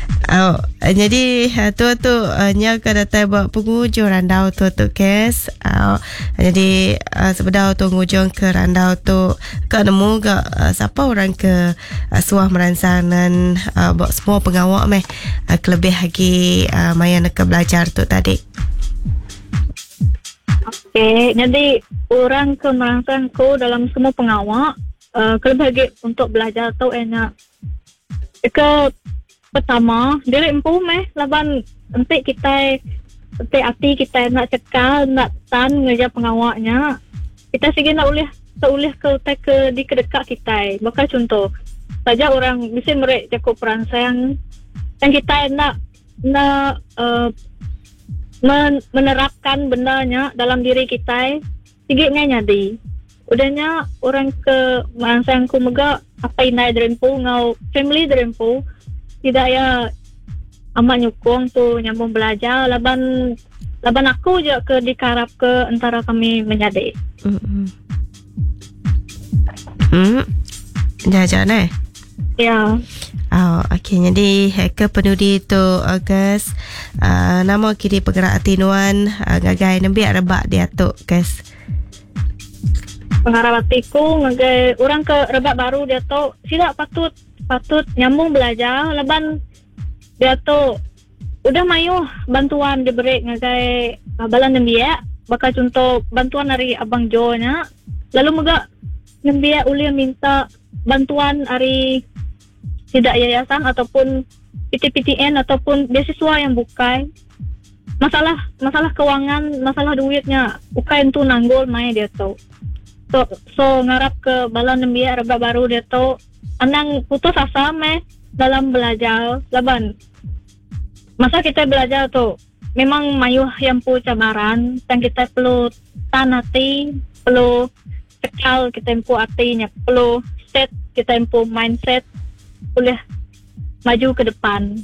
Jadi tu nya ke datang buat pengunjung randau tu kes. Jadi sebenarnya tu pengunjung ke randau tu ke nemu ke siapa orang ke suah meransangan buat semua pengawak kelebih lagi maya nak belajar tu tadi. Okey, jadi orang ke merangsangku dalam semua pengawak kelebih lagi untuk belajar tu enak. Ke pertama, diri empu laban entik kita entik hati kita nak cekal, nak tan ngejar pengawaknya. Kita sige nak ulih ke di kedekat kita. Bakal contoh, saja orang bisa merek cukup perangsang yang kita nak menerapkan bendanya dalam diri kita. Sige nyadi. Udahnya orang ke merangsangku mega apa inai derempu ngau family derempu tidak ya amat nyukung tu nyambung belajar laban aku je ke dikarap ke antara kami menjadi. Jangan Ya. Okey, jadi ke penudi tu guys. Nama kiri penggerak tinuan ngagai nembi rebak dia tu guys. Pengharapatiku ngagai orang ke rebak baru dia tu tidak patut nyambung belajar laban dia tu udah mayu bantuan diberi ngagai balan nembia bakal contoh bantuan dari Abang Jo nya lalu mega nembia uli minta bantuan dari tidak yayasan ataupun PTPTN ataupun beasiswa yang bukai masalah kewangan masalah duitnya bukai tu nanggul mai dia tu so ngarap ke balan nembia rebak baru dia tu anang putus asa dalam belajar laban masa kita belajar tu memang mayuh yang pu cabaran dan kita perlu tanati perlu cekal kita empu hatinya perlu set kita empu mindset boleh maju ke depan.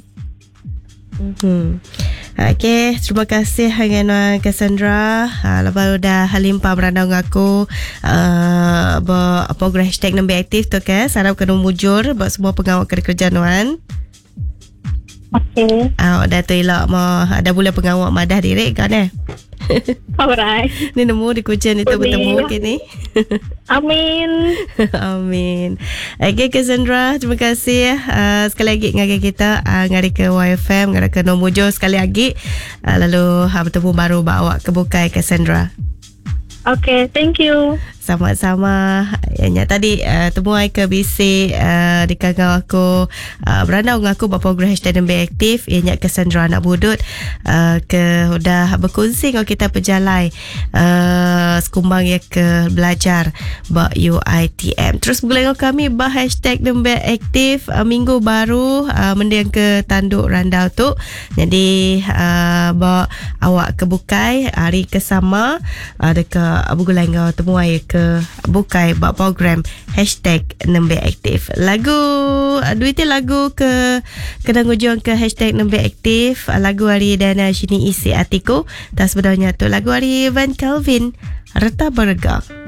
Okey, terima kasih dengan Cassandra. Lepas dah halimpa berandau ngaku program hashtag Nembe Aktif tu ke sarap kena mujur buat semua pengawal kerja nuan. Okey. Dah tu elok mau ada bulan pengawal madah direk kan Alright. Ni nemu di kucing itu bertemu kini. Amin. Amin. Okey Cassandra, terima kasih sekali lagi ngari kita ngari ke YFM, ngari ke Nomujo sekali lagi. Lalu bertemu baru bawa ke Bukai Cassandra. Okay, thank you. Sama-sama. Yang tadi temuai ke BC di kagau aku berandau ngaku bapa program hashtag Nembe Aktif ianya Cassandra anak budut ke udah berkongsi dengan kita perjalai sekumbang ya ke belajar bak UiTM. Terus boleh dengan kami bah hashtag Nembe Aktif minggu baru mendiang ke tanduk randau tu. Jadi bak awak ke Bukai hari kesama dekat Abugulai ngau temuai ke Bukai bak program hashtag Nembe Aktif. Lagu duitnya lagu ke kena ngujung ke hashtag Nembe Aktif lagu hari Dana Shini isi atiku tak sebenarnya tu lagu hari Van Calvin Reta Berga.